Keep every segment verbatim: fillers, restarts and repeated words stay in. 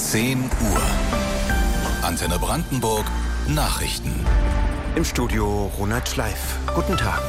zehn Uhr. Antenne Brandenburg Nachrichten. Im Studio Ronald Schleif. Guten Tag.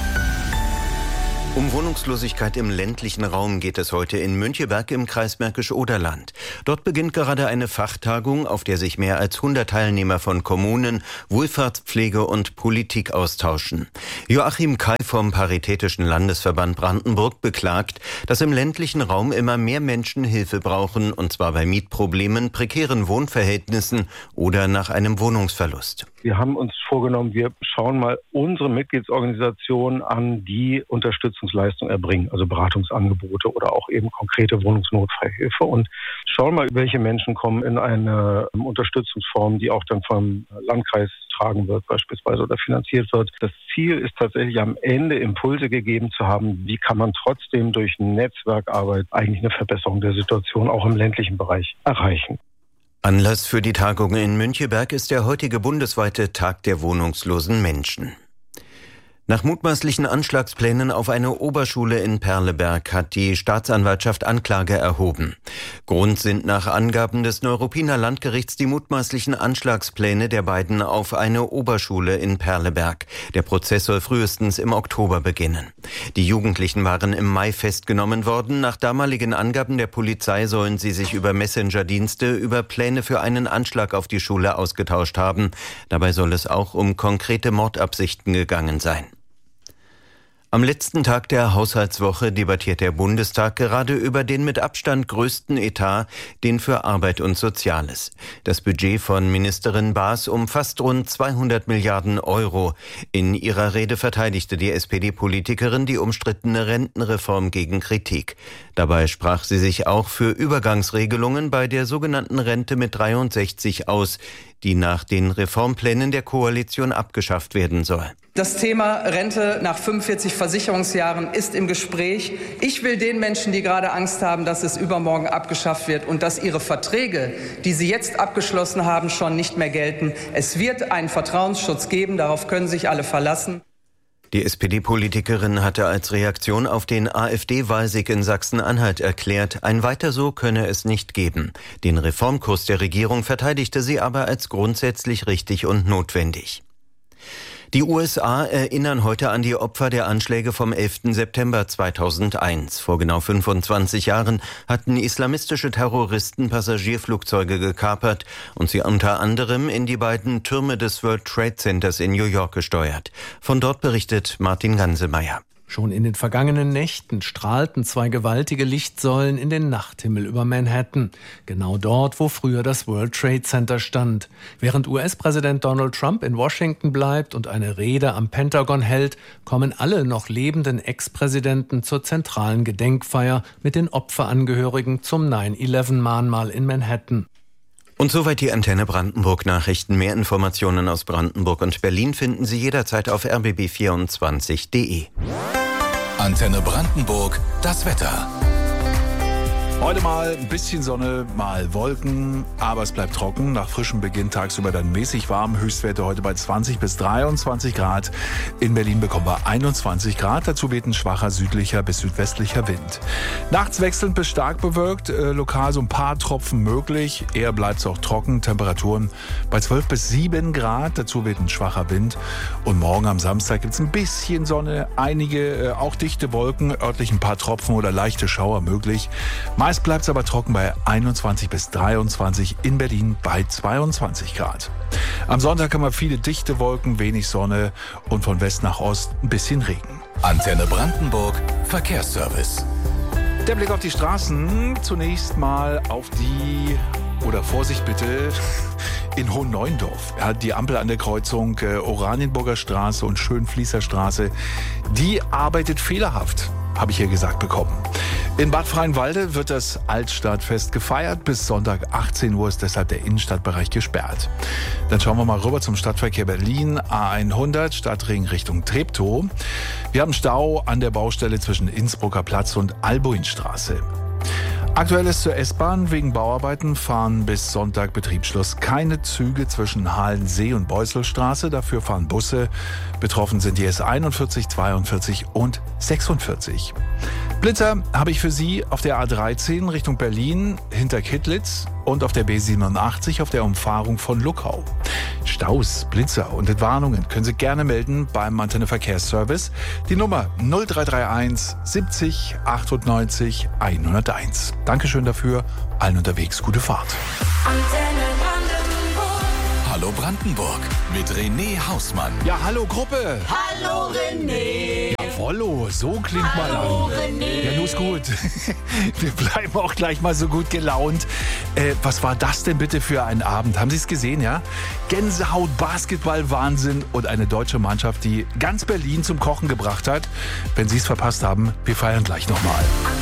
Um Wohnungslosigkeit im ländlichen Raum geht es heute in Müncheberg im Kreis Märkisch-Oderland. Dort beginnt gerade eine Fachtagung, auf der sich mehr als hundert Teilnehmer von Kommunen, Wohlfahrtspflege und Politik austauschen. Joachim Kai vom Paritätischen Landesverband Brandenburg beklagt, dass im ländlichen Raum immer mehr Menschen Hilfe brauchen, und zwar bei Mietproblemen, prekären Wohnverhältnissen oder nach einem Wohnungsverlust. Wir haben uns vorgenommen, wir schauen mal unsere Mitgliedsorganisationen an, die Unterstützungsleistung erbringen, also Beratungsangebote oder auch eben konkrete Wohnungsnotfallhilfe, und schauen mal, welche Menschen kommen in eine Unterstützungsform, die auch dann vom Landkreis tragen wird beispielsweise oder finanziert wird. Das Ziel ist tatsächlich am Ende Impulse gegeben zu haben, wie kann man trotzdem durch Netzwerkarbeit eigentlich eine Verbesserung der Situation auch im ländlichen Bereich erreichen. Anlass für die Tagung in Müncheberg ist der heutige bundesweite Tag der wohnungslosen Menschen. Nach mutmaßlichen Anschlagsplänen auf eine Oberschule in Perleberg hat die Staatsanwaltschaft Anklage erhoben. Grund sind nach Angaben des Neuruppiner Landgerichts die mutmaßlichen Anschlagspläne der beiden auf eine Oberschule in Perleberg. Der Prozess soll frühestens im Oktober beginnen. Die Jugendlichen waren im Mai festgenommen worden. Nach damaligen Angaben der Polizei sollen sie sich über Messenger-Dienste über Pläne für einen Anschlag auf die Schule ausgetauscht haben. Dabei soll es auch um konkrete Mordabsichten gegangen sein. Am letzten Tag der Haushaltswoche debattiert der Bundestag gerade über den mit Abstand größten Etat, den für Arbeit und Soziales. Das Budget von Ministerin Baas umfasst rund zweihundert Milliarden Euro. In ihrer Rede verteidigte die S P D-Politikerin die umstrittene Rentenreform gegen Kritik. Dabei sprach sie sich auch für Übergangsregelungen bei der sogenannten Rente mit dreiundsechzig aus, die nach den Reformplänen der Koalition abgeschafft werden soll. Das Thema Rente nach fünfundvierzig Versicherungsjahren ist im Gespräch. Ich will den Menschen, die gerade Angst haben, dass es übermorgen abgeschafft wird und dass ihre Verträge, die sie jetzt abgeschlossen haben, schon nicht mehr gelten. Es wird einen Vertrauensschutz geben, darauf können sich alle verlassen. Die S P D-Politikerin hatte als Reaktion auf den AfD-Wahlsieg in Sachsen-Anhalt erklärt, ein Weiter so könne es nicht geben. Den Reformkurs der Regierung verteidigte sie aber als grundsätzlich richtig und notwendig. Die U S A erinnern heute an die Opfer der Anschläge vom elften September zweitausendeins. Vor genau fünfundzwanzig Jahren hatten islamistische Terroristen Passagierflugzeuge gekapert und sie unter anderem in die beiden Türme des World Trade Centers in New York gesteuert. Von dort berichtet Martin Gansemeyer. Schon in den vergangenen Nächten strahlten zwei gewaltige Lichtsäulen in den Nachthimmel über Manhattan. Genau dort, wo früher das World Trade Center stand. Während U S-Präsident Donald Trump in Washington bleibt und eine Rede am Pentagon hält, kommen alle noch lebenden Ex-Präsidenten zur zentralen Gedenkfeier mit den Opferangehörigen zum neun elf Mahnmal in Manhattan. Und soweit die Antenne Brandenburg Nachrichten. Mehr Informationen aus Brandenburg und Berlin finden Sie jederzeit auf r b b vierundzwanzig punkt d e. Antenne Brandenburg, das Wetter. Heute mal ein bisschen Sonne, mal Wolken, aber es bleibt trocken. Nach frischem Beginn tagsüber dann mäßig warm. Höchstwerte heute bei zwanzig bis dreiundzwanzig Grad. In Berlin bekommen wir einundzwanzig Grad. Dazu weht ein schwacher südlicher bis südwestlicher Wind. Nachts wechselnd bis stark bewölkt. Äh, lokal so ein paar Tropfen möglich. Eher bleibt es auch trocken. Temperaturen bei zwölf bis sieben Grad. Dazu weht ein schwacher Wind. Und morgen am Samstag gibt es ein bisschen Sonne. Einige, äh, auch dichte Wolken. Örtlich ein paar Tropfen oder leichte Schauer möglich. Meist bleibt es aber trocken bei einundzwanzig bis dreiundzwanzig, in Berlin bei zweiundzwanzig Grad. Am Sonntag haben wir viele dichte Wolken, wenig Sonne und von West nach Ost ein bisschen Regen. Antenne Brandenburg, Verkehrsservice. Der Blick auf die Straßen, zunächst mal auf die, oder Vorsicht bitte, in Hohenneuendorf. Ja, die Ampel an der Kreuzung äh, Oranienburger Straße und Schönfließer Straße, die arbeitet fehlerhaft, habe ich hier gesagt bekommen. In Bad Freienwalde wird das Altstadtfest gefeiert. Bis Sonntag achtzehn Uhr ist deshalb der Innenstadtbereich gesperrt. Dann schauen wir mal rüber zum Stadtverkehr Berlin. A hundert, Stadtring Richtung Treptow. Wir haben Stau an der Baustelle zwischen Innsbrucker Platz und Albuinstraße. Aktuelles zur S-Bahn. Wegen Bauarbeiten fahren bis Sonntag Betriebsschluss keine Züge zwischen Halensee und Beusselstraße. Dafür fahren Busse. Betroffen sind die S einundvierzig, zweiundvierzig und sechsundvierzig. Blitzer habe ich für Sie auf der A dreizehn Richtung Berlin hinter Kittlitz und auf der B siebenundachtzig auf der Umfahrung von Luckau. Staus, Blitzer und Entwarnungen können Sie gerne melden beim Antenne Verkehrsservice. Die Nummer null drei drei eins siebzig achtundneunzig hunderteins. Dankeschön dafür. Allen unterwegs gute Fahrt. Antenne Brandenburg. Hallo Brandenburg mit René Hausmann. Ja, hallo Gruppe. Hallo René. Jawollo, so klingt Hallo, mal an. René. Ja, nun ist gut. Wir bleiben auch gleich mal so gut gelaunt. Äh, was war das denn bitte für ein Abend? Haben Sie es gesehen, ja? Gänsehaut, Basketball, Wahnsinn und eine deutsche Mannschaft, die ganz Berlin zum Kochen gebracht hat. Wenn Sie es verpasst haben, wir feiern gleich nochmal.